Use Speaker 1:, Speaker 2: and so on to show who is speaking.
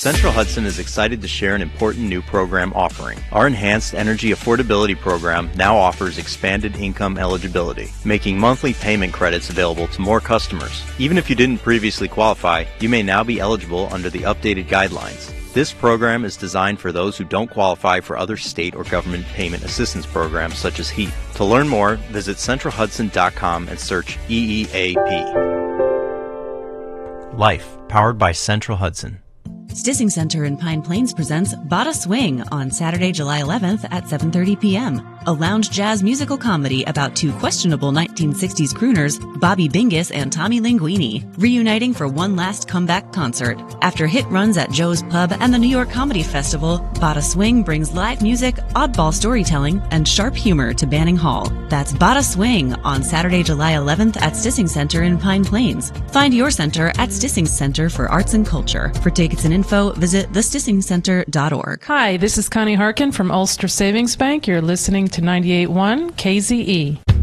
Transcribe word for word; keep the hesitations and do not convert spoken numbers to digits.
Speaker 1: Central Hudson is excited to share an important new program offering. Our Enhanced Energy Affordability Program now offers expanded income eligibility, making monthly payment credits available to more customers. Even if you didn't previously qualify, you may now be eligible under the updated guidelines. This program is designed for those who don't qualify for other state or government payment assistance programs such as HEAP. To learn more, visit central hudson dot com and search E E A P. Life, powered by Central Hudson.
Speaker 2: Stissing Center in Pine Plains presents Bada Swing on Saturday, July eleventh at seven thirty p.m. A lounge jazz musical comedy about two questionable nineteen sixties crooners, Bobby Bingus and Tommy Linguini, reuniting for one last comeback concert. After hit runs at Joe's Pub and the New York Comedy Festival, Bada Swing brings live music, oddball storytelling, and sharp humor to Banning Hall. That's Bada Swing on Saturday, July eleventh at Stissing Center in Pine Plains. Find your center at Stissing Center for Arts and Culture. For tickets and info, visit the stissing center dot org.
Speaker 3: Hi, this is Connie Harkin from Ulster Savings Bank. You're listening to ninety-eight point one K Z E.